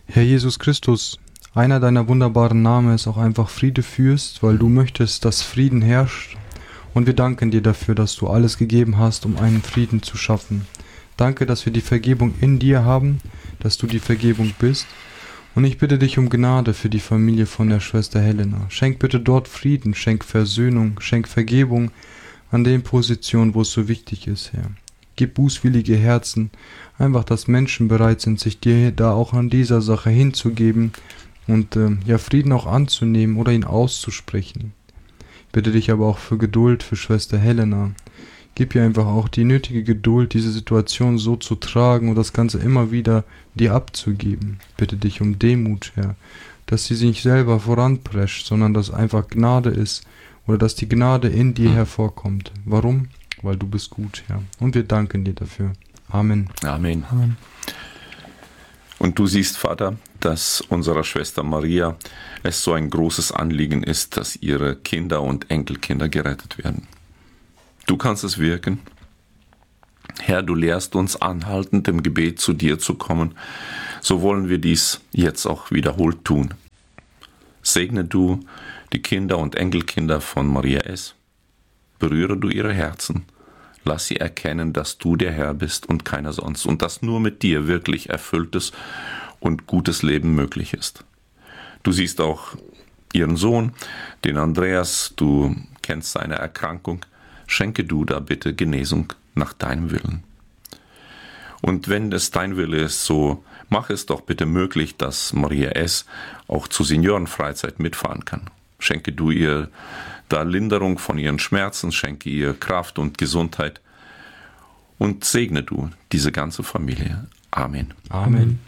Herr Jesus Christus, einer deiner wunderbaren Namen ist auch einfach Friede Fürst, weil du möchtest, dass Frieden herrscht. Und wir danken dir dafür, dass du alles gegeben hast, um einen Frieden zu schaffen. Danke, dass wir die Vergebung in dir haben, dass du die Vergebung bist. Und ich bitte dich um Gnade für die Familie von der Schwester Helena. Schenk bitte dort Frieden, schenk Versöhnung, schenk Vergebung an den Positionen, wo es so wichtig ist, Herr. Gib bußwillige Herzen, einfach, dass Menschen bereit sind, sich dir da auch an dieser Sache hinzugeben und Frieden auch anzunehmen oder ihn auszusprechen. Ich bitte dich aber auch für Geduld für Schwester Helena. Gib ihr einfach auch die nötige Geduld, diese Situation so zu tragen und das Ganze immer wieder dir abzugeben. Ich bitte dich um Demut, Herr, dass sie sich nicht selber voranprescht, sondern dass einfach Gnade ist oder dass die Gnade in dir hervorkommt. Warum? Weil du bist gut, Herr. Und wir danken dir dafür. Amen. Amen. Amen. Und du siehst, Vater, dass unserer Schwester Maria es so ein großes Anliegen ist, dass ihre Kinder und Enkelkinder gerettet werden. Du kannst es wirken. Herr, du lehrst uns anhaltend im Gebet zu dir zu kommen. So wollen wir dies jetzt auch wiederholt tun. Segne du die Kinder und Enkelkinder von Maria S. Berühre du ihre Herzen. Lass sie erkennen, dass du der Herr bist und keiner sonst und dass nur mit dir wirklich erfülltes und gutes Leben möglich ist. Du siehst auch ihren Sohn, den Andreas, du kennst seine Erkrankung. Schenke du da bitte Genesung nach deinem Willen. Und wenn es dein Wille ist, so mach es doch bitte möglich, dass Maria S. auch zur Seniorenfreizeit mitfahren kann. Schenke du ihr da Linderung von ihren Schmerzen, schenke ihr Kraft und Gesundheit und segne du diese ganze Familie. Amen. Amen.